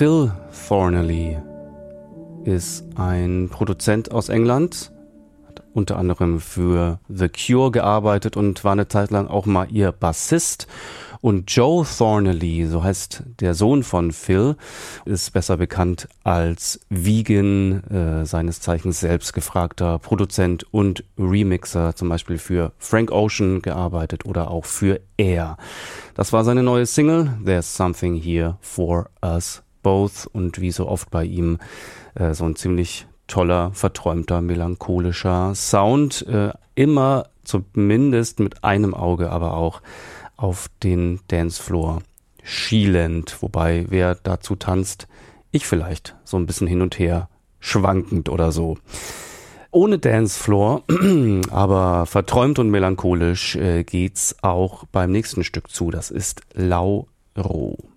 Phil Thornley ist ein Produzent aus England, hat unter anderem für The Cure gearbeitet und war eine Zeit lang auch mal ihr Bassist. Und Joe Thornley, so heißt der Sohn von Phil, ist besser bekannt als Vegan, seines Zeichens selbstgefragter Produzent und Remixer, zum Beispiel für Frank Ocean gearbeitet oder auch für Air. Das war seine neue Single, There's Something Here for Us Both, und wie so oft bei ihm so ein ziemlich toller, verträumter, melancholischer Sound, immer zumindest mit einem Auge aber auch auf den Dancefloor schielend, wobei wer dazu tanzt, ich vielleicht so ein bisschen hin und her schwankend oder so. Ohne Dancefloor, aber verträumt und melancholisch geht's auch beim nächsten Stück zu. Das ist Lauro.